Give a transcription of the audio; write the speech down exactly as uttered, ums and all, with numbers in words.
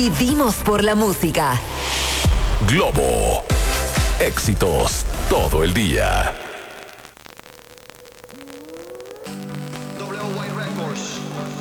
Vivimos por la música. Globo. Éxitos todo el día.